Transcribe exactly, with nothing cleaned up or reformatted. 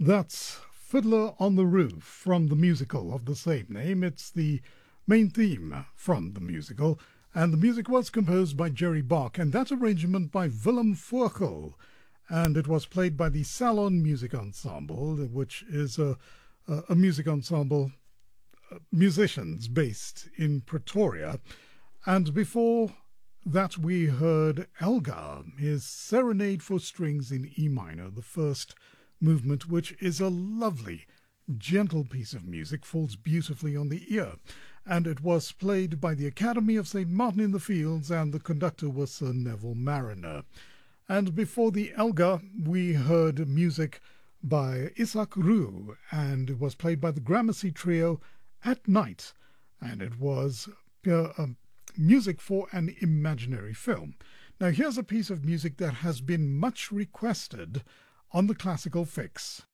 That's Fiddler on the Roof from the musical of the same name. It's the main theme from the musical, and the music was composed by Jerry Bach, and that arrangement by Willem Vogel, and it was played by the Salon Music Ensemble, which is a, a, a music ensemble, uh, musicians based in Pretoria. And before that we heard Elgar, his Serenade for Strings in E minor, the first movement, which is a lovely, gentle piece of music, falls beautifully on the ear. And it was played by the Academy of Saint Martin in the Fields, and the conductor was Sir Neville Marriner. And before the Elgar, we heard music by Isak Rue, and it was played by the Gramercy Trio, At Night, and it was uh, um, music for an imaginary film. Now here's a piece of music that has been much requested on the Classical Fix.